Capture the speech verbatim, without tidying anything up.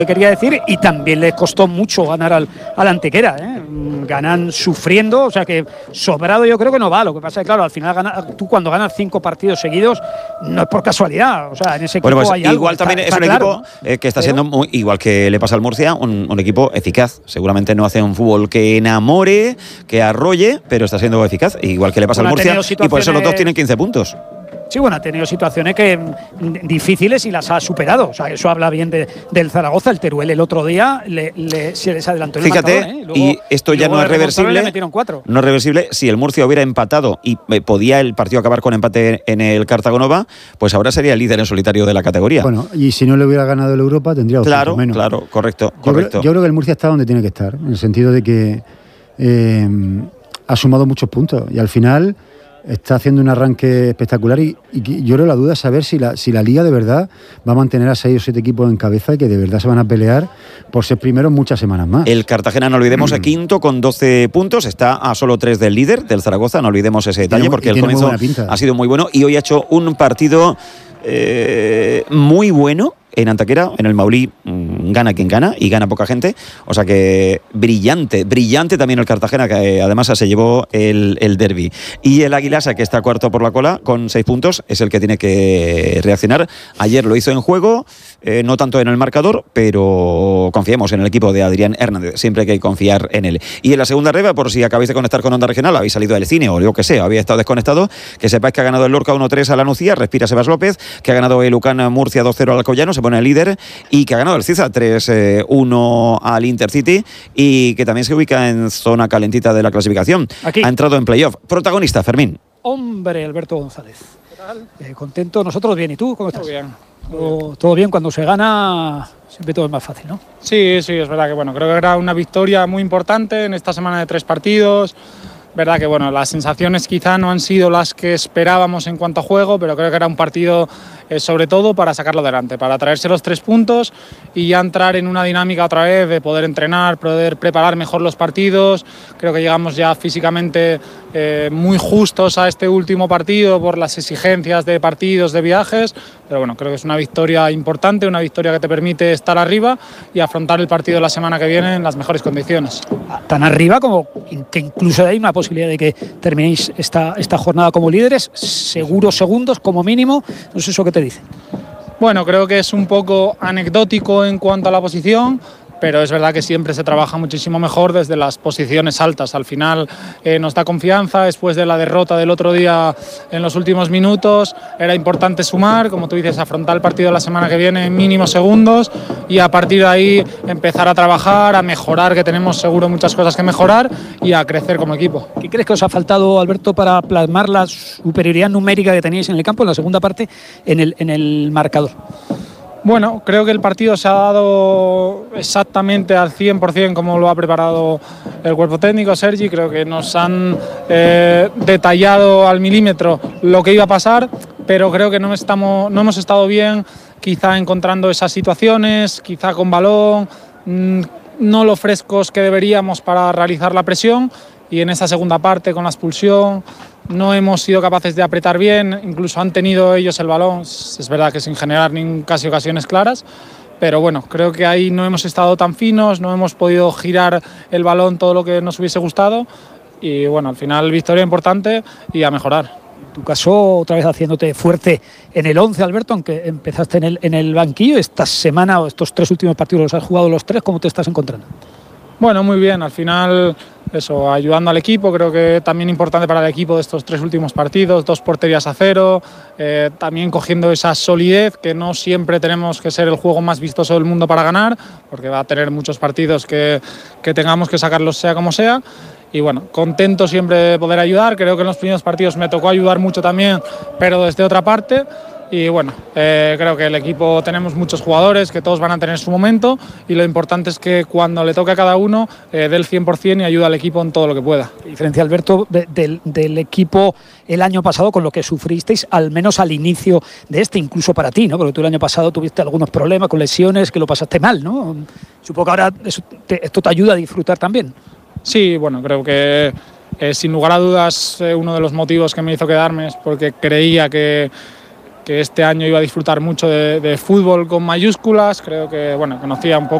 que quería decir, y también les costó mucho ganar al, al Antequera, ¿eh? Ganan sufriendo, o sea que sobrado yo creo que no va. Lo que pasa es que, claro, al final gana, tú cuando ganas cinco partidos seguidos no es por casualidad, o sea, en ese equipo bueno, pues hay algo. Igual también está, es está un claro, equipo ¿no? eh, que está Pero, siendo, muy, igual que le pasa al Murcia, un, un equipo eficaz. Seguramente no hace un fútbol que enamore, que arrolle, pero está siendo eficaz, igual que le pasa bueno, al Murcia, y por eso los dos situaciones... tienen quince puntos. Sí, bueno, ha tenido situaciones que difíciles y las ha superado. O sea, eso habla bien de, del Zaragoza. El Teruel el otro día le, le, se les adelantó en Fíjate, el marcador, ¿eh? Luego, y esto ya luego no es reversible. Le metieron cuatro. No es reversible. Si el Murcia hubiera empatado y eh, podía el partido acabar con empate en el Cartagonova, pues ahora sería el líder en solitario de la categoría. Bueno, y si no le hubiera ganado el Europa, tendría dos claro, puntos menos. Claro, correcto, yo correcto. Creo, yo creo que el Murcia está donde tiene que estar, en el sentido de que eh, ha sumado muchos puntos y al final está haciendo un arranque espectacular y, y yo creo la duda es saber si la, si la Liga de verdad va a mantener a seis o siete equipos en cabeza y que de verdad se van a pelear por ser primeros muchas semanas más. El Cartagena, no olvidemos, a quinto con doce puntos, está a solo tres del líder, del Zaragoza, no olvidemos ese detalle, tiene, porque el tiene comienzo ha sido muy bueno y hoy ha hecho un partido eh, muy bueno. En Antequera, en el Maulí, mmm, gana quien gana y gana poca gente. O sea que brillante, brillante también el Cartagena, que eh, además se llevó el, el derbi. Y el Aguilasa, que está cuarto por la cola, con seis puntos, es el que tiene que reaccionar. Ayer lo hizo en juego, eh, no tanto en el marcador, pero confiemos en el equipo de Adrián Hernández. Siempre hay que confiar en él. Y en la segunda reba, por si acabáis de conectar con Onda Regional, habéis salido del cine o yo que sé, habéis estado desconectado, que sepáis que ha ganado el Lorca uno tres a la Nucía, respira Sebas López, que ha ganado el Ucán Murcia dos cero al Alcoyano, se pone el líder, y que ha ganado el Ciza tres uno al Intercity y que también se ubica en zona calentita de la clasificación. Aquí. Ha entrado en playoff. Protagonista, Fermín. Hombre, Alberto González. ¿Qué tal? Eh, contento, nosotros bien. ¿Y tú cómo estás? Todo bien. Todo, todo bien, cuando se gana siempre todo es más fácil, ¿no? Sí, sí, es verdad que bueno, creo que era una victoria muy importante en esta semana de tres partidos. Verdad que bueno, las sensaciones quizá no han sido las que esperábamos en cuanto a juego, pero creo que era un partido eh, sobre todo para sacarlo adelante, para traerse los tres puntos y ya entrar en una dinámica otra vez de poder entrenar, poder preparar mejor los partidos. Creo que llegamos ya físicamente eh, muy justos a este último partido por las exigencias de partidos, de viajes, pero bueno, creo que es una victoria importante, una victoria que te permite estar arriba y afrontar el partido de la semana que viene en las mejores condiciones. Tan arriba como que incluso hay una posibilidad de que terminéis esta, esta jornada como líderes, seguros segundos como mínimo, no sé eso qué te dice. Bueno, creo que es un poco anecdótico en cuanto a la posición, pero es verdad que siempre se trabaja muchísimo mejor desde las posiciones altas. Al final eh, nos da confianza, después de la derrota del otro día en los últimos minutos, era importante sumar, como tú dices, afrontar el partido de la semana que viene en mínimos segundos y a partir de ahí empezar a trabajar, a mejorar, que tenemos seguro muchas cosas que mejorar y a crecer como equipo. ¿Qué crees que os ha faltado, Alberto, para plasmar la superioridad numérica que teníais en el campo en la segunda parte en el, en el marcador? Bueno, creo que el partido se ha dado exactamente al cien por cien como lo ha preparado el cuerpo técnico, Sergi. Creo que nos han eh, detallado al milímetro lo que iba a pasar, pero creo que no, estamos, no hemos estado bien quizá encontrando esas situaciones, quizá con balón, mmm, no lo frescos que deberíamos para realizar la presión, y en esa segunda parte con la expulsión no hemos sido capaces de apretar bien, incluso han tenido ellos el balón, es verdad que sin generar ni casi ocasiones claras, pero bueno, creo que ahí no hemos estado tan finos, no hemos podido girar el balón todo lo que nos hubiese gustado y bueno, al final victoria importante y a mejorar. En tu caso, otra vez haciéndote fuerte en el once, Alberto, aunque empezaste en el, en el banquillo, esta semana o estos tres últimos partidos los has jugado los tres, ¿cómo te estás encontrando? Bueno, muy bien, al final eso, ayudando al equipo, creo que también importante para el equipo de estos tres últimos partidos, dos porterías a cero, eh, también cogiendo esa solidez, que no siempre tenemos que ser el juego más vistoso del mundo para ganar, porque va a tener muchos partidos que, que tengamos que sacarlos sea como sea. Y bueno, contento siempre de poder ayudar, creo que en los primeros partidos me tocó ayudar mucho también, pero desde otra parte. Y bueno, eh, creo que el equipo tenemos muchos jugadores, que todos van a tener su momento y lo importante es que cuando le toque a cada uno eh, dé el cien por cien y ayude al equipo en todo lo que pueda. Diferencia, Alberto, de, de, del equipo el año pasado con lo que sufristeis, al menos al inicio de este, incluso para ti, ¿no? Porque tú el año pasado tuviste algunos problemas con lesiones, que lo pasaste mal, ¿no? Supongo que ahora eso te, esto te ayuda a disfrutar también. Sí, bueno, creo que eh, sin lugar a dudas eh, uno de los motivos que me hizo quedarme es porque creía que que este año iba a disfrutar mucho de, de fútbol con mayúsculas. Creo que bueno, conocía un poco